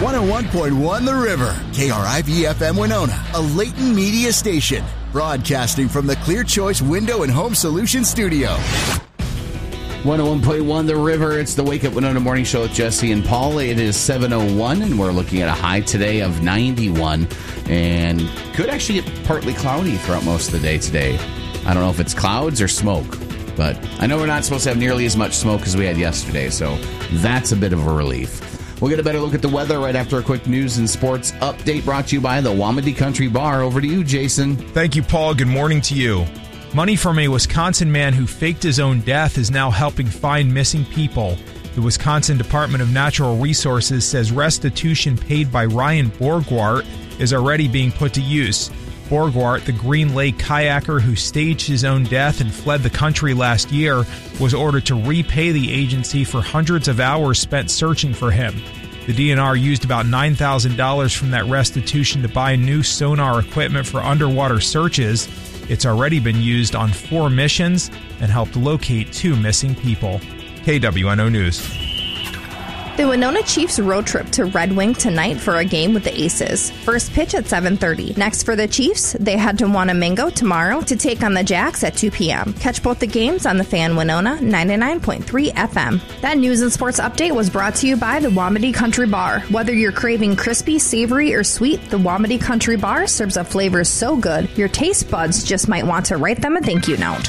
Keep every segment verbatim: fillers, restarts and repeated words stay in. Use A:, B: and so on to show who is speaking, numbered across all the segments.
A: one oh one point one The River, K R I V F M Winona, a Leighton Media station, broadcasting from the Clear Choice Window and Home Solutions studio.
B: one oh one point one The River, it's the Wake Up Winona Morning Show with Jesse and Paul. It is seven oh one, and we're looking at a high today of ninety-one, and could actually get partly cloudy throughout most of the day today. I don't know if it's clouds or smoke, but I know we're not supposed to have nearly as much smoke as we had yesterday, so that's a bit of a relief. We'll get a better look at the weather right after a quick news and sports update brought to you by the Wamedy Country Bar. Over to you, Jason.
C: Thank you, Paul. Good morning to you. Money from a Wisconsin man who faked his own death is now helping find missing people. The Wisconsin Department of Natural Resources says restitution paid by Ryan Borgwart is already being put to use. Borgwart, the Green Lake kayaker who staged his own death and fled the country last year, was ordered to repay the agency for hundreds of hours spent searching for him. The D N R used about nine thousand dollars from that restitution to buy new sonar equipment for underwater searches. It's already been used on four missions and helped locate two missing people. K W N O News.
D: The Winona Chiefs road trip to Red Wing tonight for a game with the Aces. First pitch at seven thirty. Next for the Chiefs, they head to Wanamingo tomorrow to take on the Jacks at two p.m. Catch both the games on the Fan Winona ninety-nine point three F M. That news and sports update was brought to you by the Wamedy Country Bar. Whether you're craving crispy, savory, or sweet, the Wamedy Country Bar serves up flavors so good, your taste buds just might want to write them a thank you note.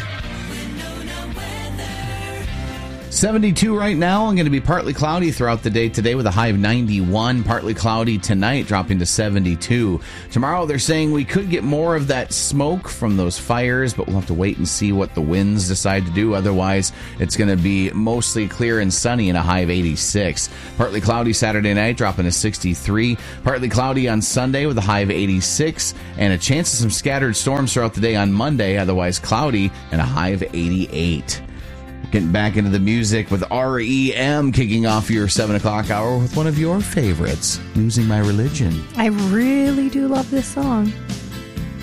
B: seventy-two right now, and going to be partly cloudy throughout the day today with a high of ninety-one. Partly cloudy tonight, dropping to seventy-two. Tomorrow, they're saying we could get more of that smoke from those fires, but we'll have to wait and see what the winds decide to do. Otherwise, it's going to be mostly clear and sunny and a high of eighty-six. Partly cloudy Saturday night, dropping to sixty-three. Partly cloudy on Sunday with a high of eighty-six, and a chance of some scattered storms throughout the day on Monday, otherwise cloudy and a high of eighty-eight. Getting back into the music with R E M, kicking off your seven o'clock hour with one of your favorites, Losing My Religion.
D: I really do love this song.